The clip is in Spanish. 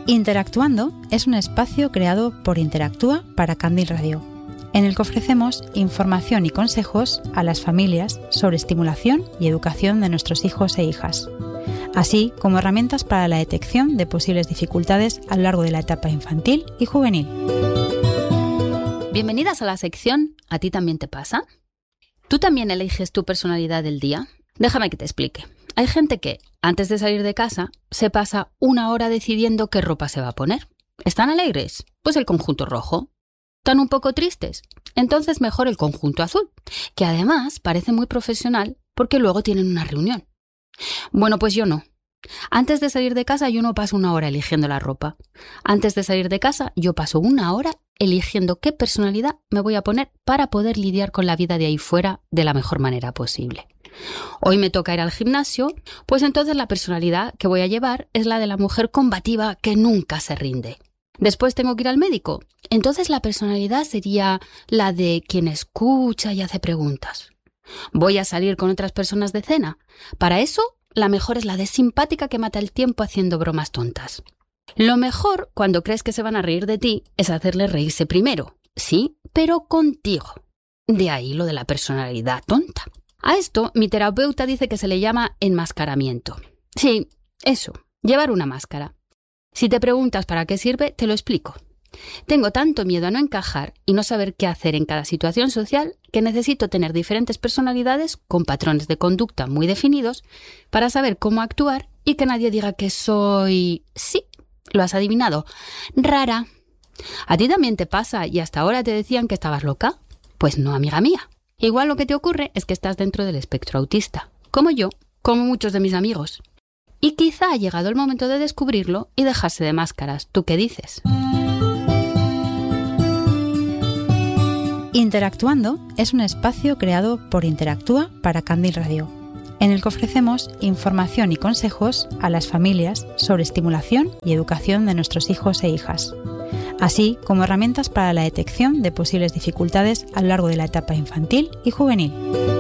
Interactuando es un espacio creado por Interactúa para Candil Radio, en el que ofrecemos información y consejos a las familias sobre estimulación y educación de nuestros hijos e hijas, así como herramientas para la detección de posibles dificultades a lo largo de la etapa infantil y juvenil. Bienvenidas a la sección ¿A ti también te pasa? ¿Tú también eliges tu personalidad del día? Déjame que te explique. Hay gente que, antes de salir de casa, se pasa una hora decidiendo qué ropa se va a poner. ¿Están alegres? Pues el conjunto rojo. ¿Están un poco tristes? Entonces mejor el conjunto azul, que además parece muy profesional porque luego tienen una reunión. Bueno, pues yo no. Antes de salir de casa yo no paso una hora eligiendo la ropa. Antes de salir de casa yo paso una hora eligiendo qué personalidad me voy a poner para poder lidiar con la vida de ahí fuera de la mejor manera posible. Hoy me toca ir al gimnasio, pues entonces la personalidad que voy a llevar es la de la mujer combativa que nunca se rinde. Después tengo que ir al médico, entonces la personalidad sería la de quien escucha y hace preguntas. Voy a salir con otras personas de cena. Para eso, la mejor es la de simpática que mata el tiempo haciendo bromas tontas. Lo mejor, cuando crees que se van a reír de ti, es hacerles reírse primero. Sí, pero contigo. De ahí lo de la personalidad tonta. A esto, mi terapeuta dice que se le llama enmascaramiento. Sí, eso, llevar una máscara. Si te preguntas para qué sirve, te lo explico. Tengo tanto miedo a no encajar y no saber qué hacer en cada situación social que necesito tener diferentes personalidades con patrones de conducta muy definidos para saber cómo actuar y que nadie diga que soy... Sí, lo has adivinado. Rara. ¿A ti también te pasa y hasta ahora te decían que estabas loca? Pues no, amiga mía. Igual lo que te ocurre es que estás dentro del espectro autista, como yo, como muchos de mis amigos. Y quizá ha llegado el momento de descubrirlo y dejarse de máscaras. ¿Tú qué dices? Interactuando es un espacio creado por Interactúa para Candil Radio, en el que ofrecemos información y consejos a las familias sobre estimulación y educación de nuestros hijos e hijas, así como herramientas para la detección de posibles dificultades a lo largo de la etapa infantil y juvenil.